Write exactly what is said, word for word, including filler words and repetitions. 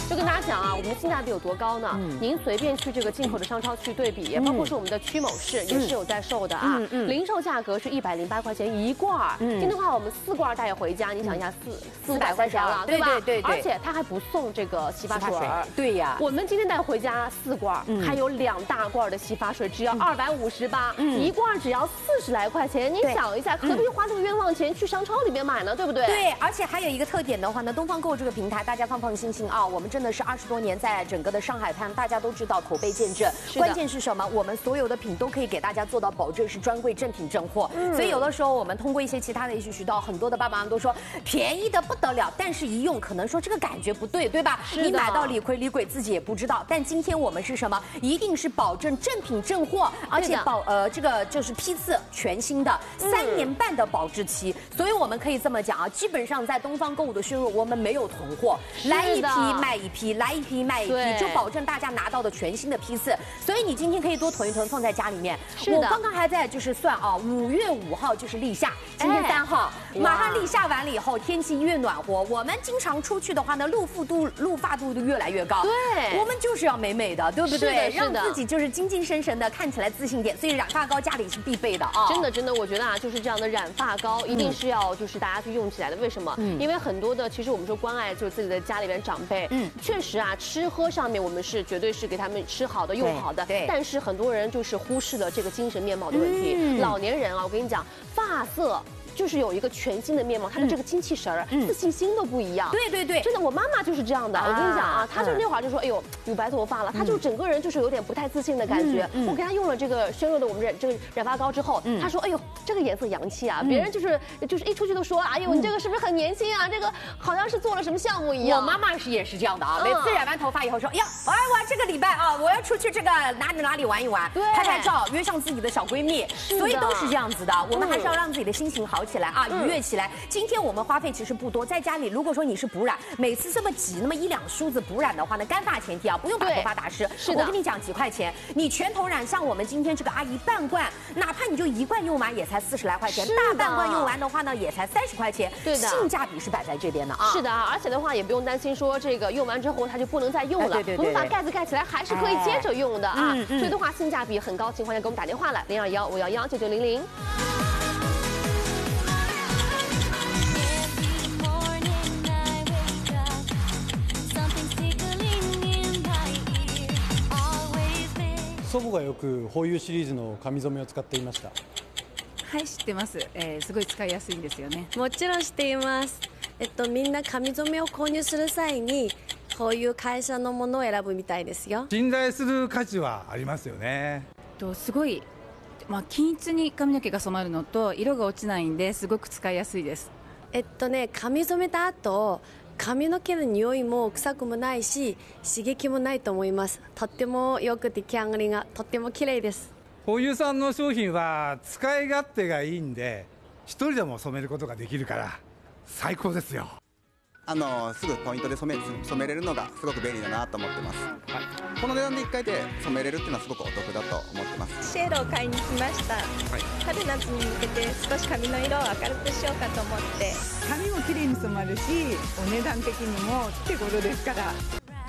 就跟大家讲啊，我们的性价比有多高呢？您随便去这个进口的商超去对比，包括是我们的区某市也是有在售的啊。零售价格是一百零八块钱一罐，今天的话我们四罐带回家，你想一下四四五百块钱了，对吧？对对对。而且它还不送这个洗发水。 对呀。 我们今天带回家四罐，还有两大罐的洗发水，只要二百五十八，一罐只要四十来块钱。你想一下，何必花这个冤枉钱去商超里面买呢？对不对？ 对，而且还有一个特点的话呢，东方购这个平台，大家放放心心啊，我们真的是二十多年在整个的上海滩，大家都知道口碑见证。关键是什么？我们所有的品都可以给大家做到保证是专柜正品正货。嗯、所以有的时候我们通过一些其他的一些渠道，很多的爸爸妈妈都说便宜的不得了，但是一用可能说这个感觉不对，对吧？你买到理亏理鬼自己也不知道。但今天我们是什么？一定是保证正品正货，而且保呃这个就是批次全新的，三年半的保质期。嗯、所以我们可以这么讲啊，基本上在东方购物的收入，我们没有囤货，来一批卖一批，来一批卖一批，就保证大家拿到的全新的批次。所以你今天可以多囤一囤，放在家里面。我刚刚还在就是算啊，五月五号就是立夏，今天三号，马上立夏完了以后，天气越暖和，我们经常出去的话呢，露肤度、露发度都越来越高。对，我们就是要美美的，对不对？让自己就是精精神神的，看起来自信点。所以染发膏家里是必备的啊。 真的真的，我觉得啊，就是这样的染发膏一定是要就是大家去用起来的。为什么？嗯、因为很多的其实我们说关爱就是自己的家里边长辈，嗯，确实啊，吃喝上面我们是绝对是给他们吃好的用好的，对。但是很多人就是忽视了这个精神面貌的问题。嗯、老年人啊，我跟你讲，发色。就是有一个全新的面貌，他的这个精气神儿、自信心都不一样。对对对，真的，我妈妈就是这样的。我跟你讲啊，她就那会儿就说，哎呦，有白头发了，她就整个人就是有点不太自信的感觉。我给她用了这个轩瑞的我们染这个染发膏之后，她说，哎呦，这个颜色洋气啊，别人就是就是一出去都说，哎呦，你这个是不是很年轻啊？这个好像是做了什么项目一样。 我妈妈是也是这样的啊，每次染完头发以后说，哎呀，哎我这个礼拜啊，我要出去这个哪里哪里玩一玩，拍拍照，约上自己的小闺蜜，所以都是这样子的。我们还是要让自己的心情好起来啊，愉悦起来。今天我们花费其实不多，在家里如果说你是补染，每次这么挤那么一两梳子补染的话呢，干发前提啊，不用把头发打湿。是的，我跟你讲几块钱，你全头染，像我们今天这个阿姨半罐，哪怕你就一罐用完也才四十来块钱，大半罐用完的话呢也才三十块钱。对的，性价比是摆在这边的啊。 是的啊，而且的话也不用担心说这个用完之后它就不能再用了，对对对，我们把盖子盖起来还是可以接着用的啊。所以的话性价比很高，情况下给我们打电话来零二幺五幺幺九九零零。 祖母がよくホーユーシリーズの髪染めを使っていました。 はい、知ってます。えー、すごい使いやすいんですよね。 もちろん知っています。えっとみんな髪染めを購入する際にこういう会社のものを選ぶみたいですよ。 信頼する価値はありますよね。 とすごい、まあ、均一に髪の毛が染まるのと色が落ちないんですごく使いやすいです。 えっとね髪染めた後髪の毛の匂いも臭くもないし刺激もないと思います。とってもよく出来上がりがとっても綺麗です。 ホーユーさんの商品は使い勝手がいいんで一人でも染めることができるから最高ですよ。 あのすぐポイントで染め染めれるのがすごく便利だなと思ってます。はい、この値段でいっかいで染めれるっていうのはすごくお得だと思ってます。 シェードを買いに来ました。はい、春夏に向けて少し髪の色を明るくしようかと思って。 髪も綺麗に染まるし、お値段的にも手頃ですから。